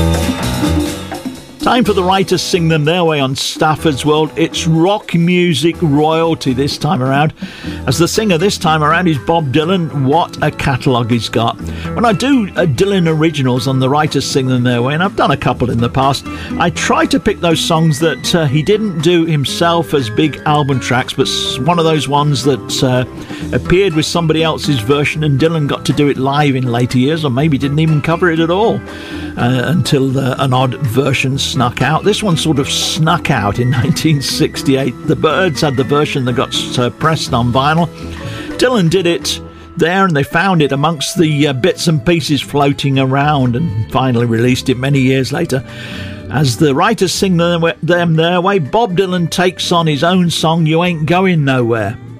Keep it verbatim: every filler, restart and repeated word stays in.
Time for the writers sing them their way on Stafford's World. It's rock music royalty this time around. As the singer this time around is Bob Dylan. What a catalogue he's got. When I do uh, Dylan originals on the writers sing them their way, and I've done a couple in the past, I try to pick those songs that uh, he didn't do himself as big album tracks, but one of those ones that uh, appeared with somebody else's version and Dylan got to do it live in later years, or maybe didn't even cover it at all uh, until the, an odd version snuck out. This one sort of snuck out in nineteen sixty-eight. The Byrds had the version that got uh, pressed on vinyl. Dylan did it there, and they found it amongst the uh, bits and pieces floating around and finally released it many years later. As the writers sing them, them their way, Bob Dylan takes on his own song, You Ain't Going Nowhere.